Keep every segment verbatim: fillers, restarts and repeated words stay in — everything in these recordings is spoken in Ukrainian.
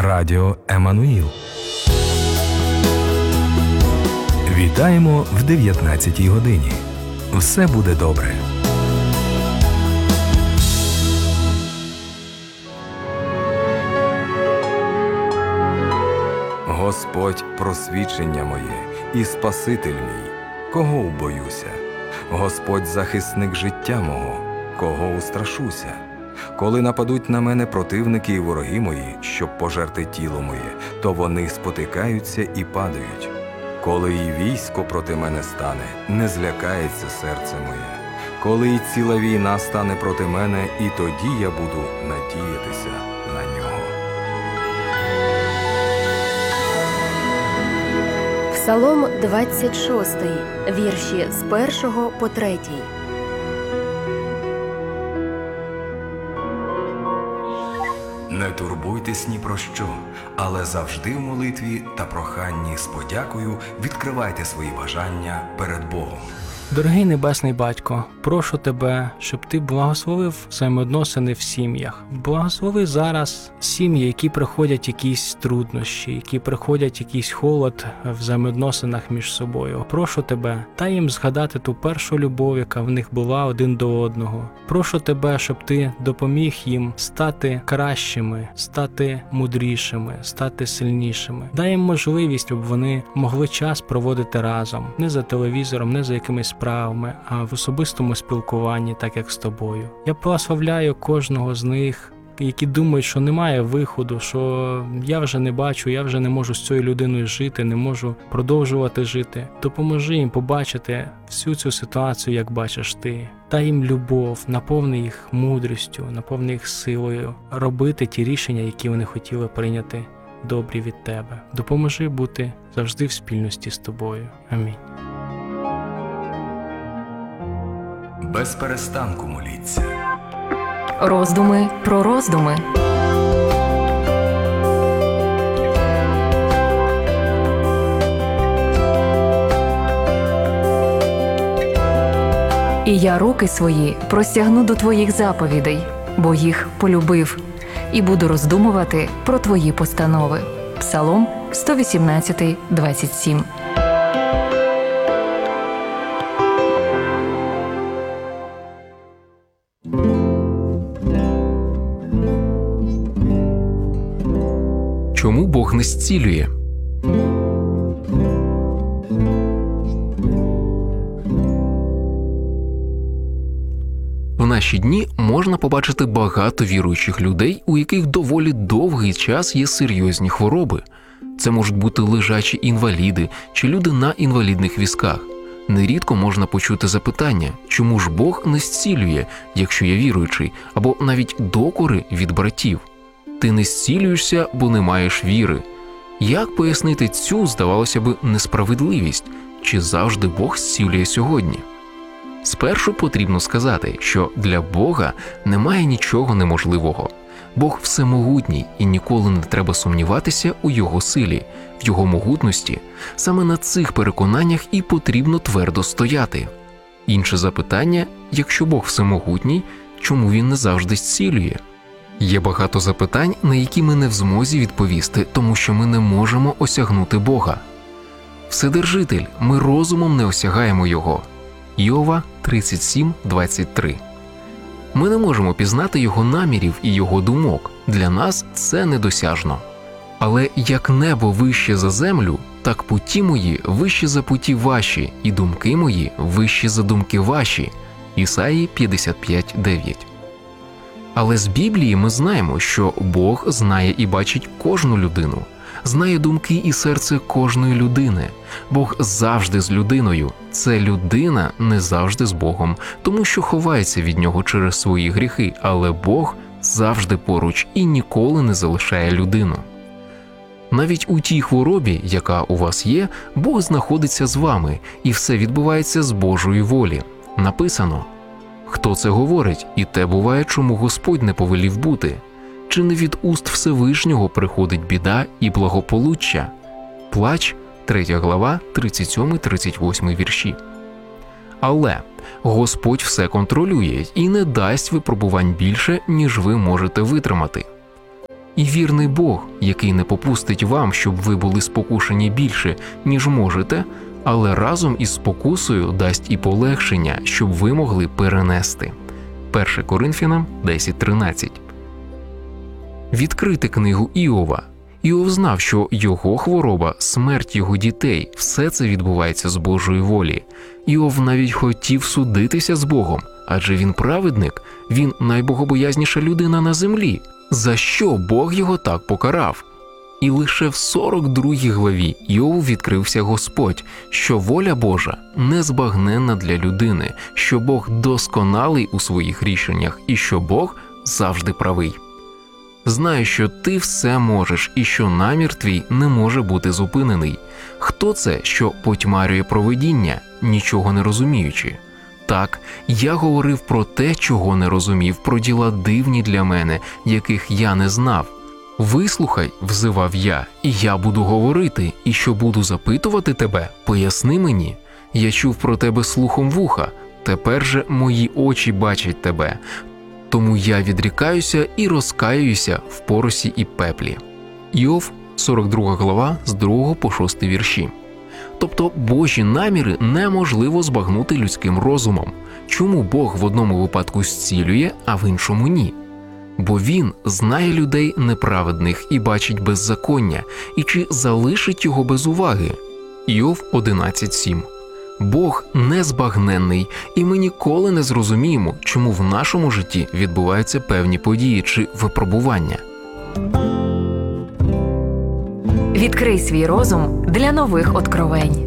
Радіо Еммануїл. Вітаємо в дев'ятнадцятій годині. Все буде добре. Господь – просвічення моє і Спаситель мій, кого убоюся? Господь – захисник життя мого, кого устрашуся? Коли нападуть на мене противники і вороги мої, щоб пожерти тіло моє, то вони спотикаються і падають. Коли і військо проти мене стане, не злякається серце моє. Коли і ціла війна стане проти мене, і тоді я буду надіятися на нього. Псалом двадцять шостий, вірші з першого по третій. Не турбуйтесь ні про що, але завжди в молитві та проханні з подякою відкривайте свої бажання перед Богом. Дорогий Небесний Батько, прошу Тебе, щоб Ти благословив взаємоотносини в сім'ях. Благослови зараз сім'ї, які проходять якісь труднощі, які проходять якийсь холод в взаємоотносинах між собою. Прошу Тебе, дай їм згадати ту першу любов, яка в них була один до одного. Прошу Тебе, щоб Ти допоміг їм стати кращими, стати мудрішими, стати сильнішими. Дай їм можливість, щоб вони могли час проводити разом, не за телевізором, не за якимись справами, а в особистому спілкуванні, так як з Тобою. Я благословляю кожного з них, які думають, що немає виходу, що я вже не бачу, я вже не можу з цією людиною жити, не можу продовжувати жити. Допоможи їм побачити всю цю ситуацію, як бачиш Ти. Дай їм любов, наповни їх мудрістю, наповни їх силою, робити ті рішення, які вони хотіли прийняти, добрі від Тебе. Допоможи бути завжди в спільності з Тобою. Амінь. Без перестанку моліться. Роздуми про роздуми. І я руки свої простягну до Твоїх заповідей, бо їх полюбив, і буду роздумувати про Твої постанови. Псалом сто вісімнадцять, двадцять сім. Чому Бог не зцілює? В наші дні можна побачити багато віруючих людей, у яких доволі довгий час є серйозні хвороби. Це можуть бути лежачі інваліди чи люди на інвалідних візках. Нерідко можна почути запитання, чому ж Бог не зцілює, якщо я віруючий, або навіть докори від братів. Ти не зцілюєшся, бо не маєш віри. Як пояснити цю, здавалося б, несправедливість? Чи завжди Бог зцілює сьогодні? Спершу потрібно сказати, що для Бога немає нічого неможливого. Бог всемогутній, і ніколи не треба сумніватися у Його силі, в Його могутності. Саме на цих переконаннях і потрібно твердо стояти. Інше запитання, якщо Бог всемогутній, чому Він не завжди зцілює? Є багато запитань, на які ми не в змозі відповісти, тому що ми не можемо осягнути Бога. Вседержитель, ми розумом не осягаємо Його. Іова тридцять сім, двадцять три. Ми не можемо пізнати Його намірів і Його думок. Для нас це недосяжно. Але як небо вище за землю, так путі мої вищі за путі ваші, і думки мої вищі за думки ваші. Ісаї п'ятдесят п'ять, дев'ять. Але з Біблії ми знаємо, що Бог знає і бачить кожну людину, знає думки і серце кожної людини. Бог завжди з людиною. Це людина не завжди з Богом, тому що ховається від Нього через свої гріхи, але Бог завжди поруч і ніколи не залишає людину. Навіть у тій хворобі, яка у вас є, Бог знаходиться з вами, і все відбувається з Божої волі. Написано: «Хто це говорить, і те буває, чому Господь не повелів бути? Чи не від уст Всевишнього приходить біда і благополуччя?» Плач, третя глава, тридцять сьомий тридцять восьмий вірші. Але Господь все контролює і не дасть випробувань більше, ніж ви можете витримати. І вірний Бог, який не попустить вам, щоб ви були спокушені більше, ніж можете, але разом із спокусою дасть і полегшення, щоб ви могли перенести. перше Коринфянам десять тринадцять. Відкрити книгу Іова. Іов знав, що його хвороба, смерть його дітей – все це відбувається з Божої волі. Іов навіть хотів судитися з Богом, адже він праведник, він найбогобоязніша людина на землі. За що Бог його так покарав? І лише в сорок другій главі Іову відкрився Господь, що воля Божа незбагненна для людини, що Бог досконалий у своїх рішеннях і що Бог завжди правий. Знаю, що ти все можеш і що намір твій не може бути зупинений. Хто це, що потьмарює провидіння, нічого не розуміючи? Так, я говорив про те, чого не розумів, про діла дивні для мене, яких я не знав. Вислухай, взивав я, і я буду говорити, і що буду запитувати тебе, поясни мені. Я чув про тебе слухом вуха, тепер же мої очі бачать тебе. Тому я відрікаюся і розкаюся в поросі і пеплі. Іов, сорок друга глава, з другого по шостий вірші. Тобто Божі наміри неможливо збагнути людським розумом. Чому Бог в одному випадку зцілює, а в іншому ні? Бо Він знає людей неправедних і бачить беззаконня, і чи залишить його без уваги? Іов одинадцять сім. Бог незбагненний, і ми ніколи не зрозуміємо, чому в нашому житті відбуваються певні події чи випробування. Відкрий свій розум для нових откровень.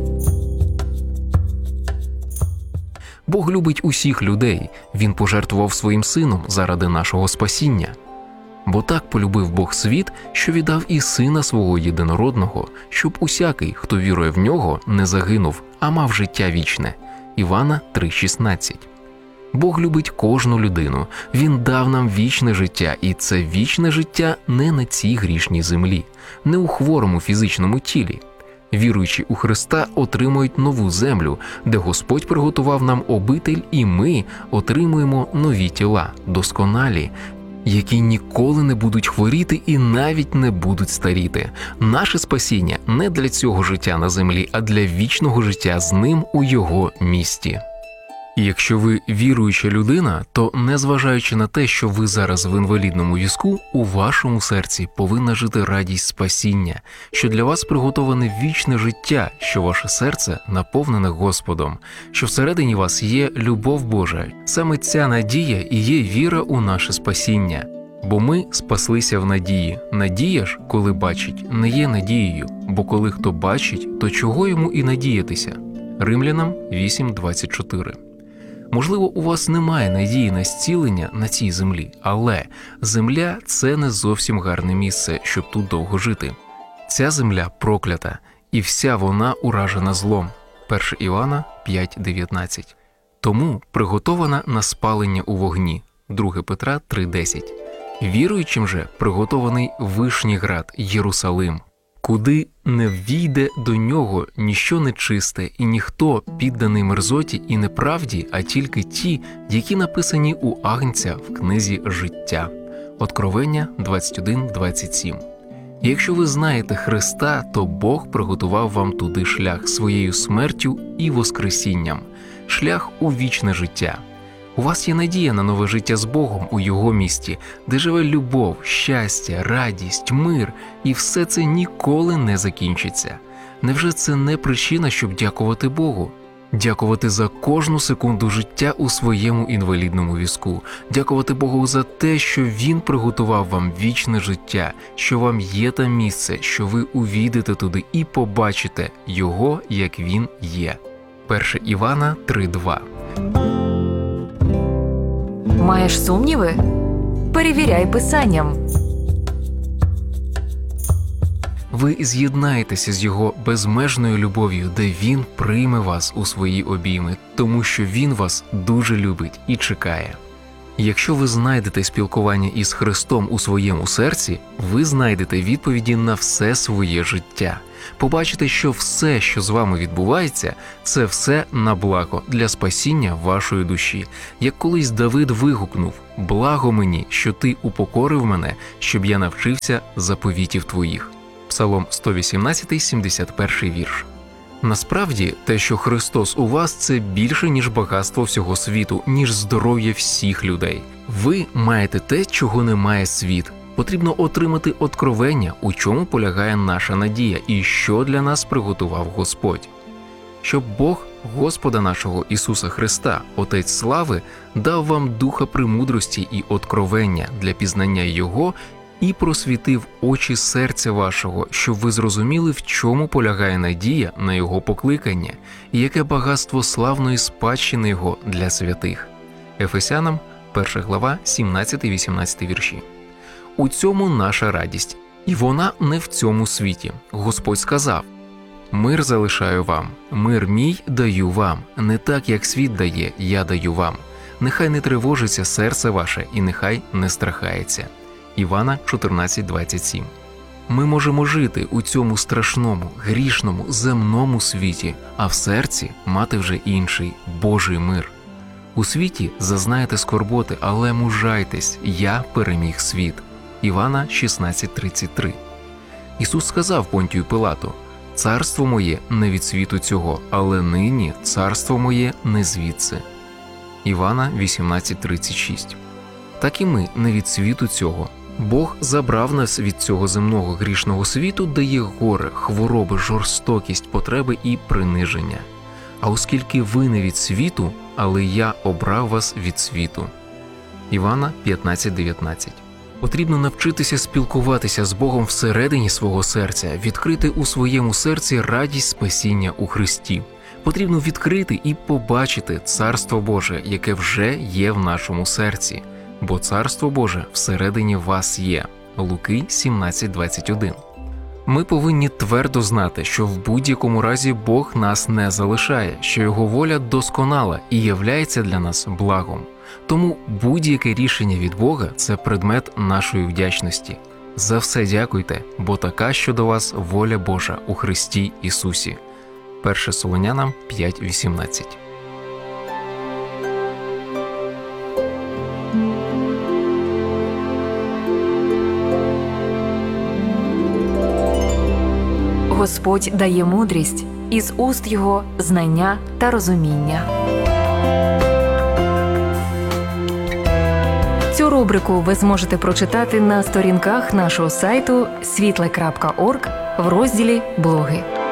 Бог любить усіх людей, Він пожертвував своїм сином заради нашого спасіння. Бо так полюбив Бог світ, що віддав і сина свого єдинородного, щоб усякий, хто вірує в нього, не загинув, а мав життя вічне. Івана три шістнадцять. Бог любить кожну людину, Він дав нам вічне життя, і це вічне життя не на цій грішній землі, не у хворому фізичному тілі. Віруючі у Христа отримують нову землю, де Господь приготував нам обитель, і ми отримуємо нові тіла, досконалі, які ніколи не будуть хворіти і навіть не будуть старіти. Наше спасіння не для цього життя на землі, а для вічного життя з Ним у Його місті. І якщо ви віруюча людина, то незважаючи на те, що ви зараз в інвалідному візку, у вашому серці повинна жити радість спасіння, що для вас приготоване вічне життя, що ваше серце наповнене Господом, що всередині вас є любов Божа. Саме ця надія і є віра у наше спасіння. Бо ми спаслися в надії. Надія ж, коли бачить, не є надією, бо коли хто бачить, то чого йому і надіятися? Римлянам вісім двадцять чотири. Можливо, у вас немає надії на зцілення на цій землі, але земля – це не зовсім гарне місце, щоб тут довго жити. Ця земля проклята, і вся вона уражена злом. перше Івана п'ять дев'ятнадцять. Тому приготована на спалення у вогні. друге Петра три десять. Віруючим же приготований Вишній град Єрусалим, куди не ввійде до нього ніщо нечисте і ніхто підданий мерзоті і неправді, а тільки ті, які написані у Агнця в книзі життя. Откровення двадцять один двадцять сім. І якщо ви знаєте Христа, то Бог приготував вам туди шлях своєю смертю і воскресінням, шлях у вічне життя. У вас є надія на нове життя з Богом у Його місті, де живе любов, щастя, радість, мир, і все це ніколи не закінчиться. Невже це не причина, щоб дякувати Богу? Дякувати за кожну секунду життя у своєму інвалідному візку. Дякувати Богу за те, що Він приготував вам вічне життя, що вам є там місце, що ви увійдете туди і побачите Його, як Він є. перше Івана три два. Маєш сумніви? Перевіряй Писанням. Ви з'єднаєтеся з Його безмежною любов'ю, де Він прийме вас у свої обійми, тому що Він вас дуже любить і чекає. Якщо ви знайдете спілкування із Христом у своєму серці, ви знайдете відповіді на все своє життя. Побачите, що все, що з вами відбувається, це все на благо для спасіння вашої душі. Як колись Давид вигукнув: «Благо мені, що ти упокорив мене, щоб я навчився заповітів твоїх». Псалом сто вісімнадцять, сімдесят перший вірш. Насправді, те, що Христос у вас, це більше, ніж багатство всього світу, ніж здоров'я всіх людей. Ви маєте те, чого не має світ. Потрібно отримати откровення, у чому полягає наша надія і що для нас приготував Господь. Щоб Бог, Господа нашого Ісуса Христа, Отець слави, дав вам духа премудрості і откровення для пізнання Його і просвітив очі серця вашого, щоб ви зрозуміли, в чому полягає надія на Його покликання і яке багатство славної спадщини Його для святих. Ефесянам, перша глава, сімнадцятий-вісімнадцятий вірші. У цьому наша радість, і вона не в цьому світі. Господь сказав: «Мир залишаю вам, мир мій даю вам, не так, як світ дає, я даю вам. Нехай не тривожиться серце ваше і нехай не страхається». Івана чотирнадцять двадцять сім. Ми можемо жити у цьому страшному, грішному, земному світі, а в серці мати вже інший, Божий мир. У світі зазнаєте скорботи, але мужайтесь, я переміг світ. Івана шістнадцять тридцять три. Ісус сказав Понтію Пилату: «Царство моє не від світу цього, але нині царство моє не звідси». Івана вісімнадцять тридцять шість. Так і ми не від світу цього. Бог забрав нас від цього земного грішного світу, де є горе, хвороби, жорстокість, потреби і приниження. А оскільки ви не від світу, але я обрав вас від світу. Івана п'ятнадцять дев'ятнадцять. Потрібно навчитися спілкуватися з Богом всередині свого серця, відкрити у своєму серці радість спасіння у Христі. Потрібно відкрити і побачити Царство Боже, яке вже є в нашому серці. Бо Царство Боже всередині вас є. Луки сімнадцять двадцять один. Ми повинні твердо знати, що в будь-якому разі Бог нас не залишає, що Його воля досконала і являється для нас благом. Тому будь-яке рішення від Бога – це предмет нашої вдячності. За все дякуйте, бо така щодо вас воля Божа у Христі Ісусі. перше Солонянам п'ять вісімнадцять. Господь дає мудрість, із уст Його знання та розуміння. Цю рубрику ви зможете прочитати на сторінках нашого сайту світле крапка орг в розділі «Блоги».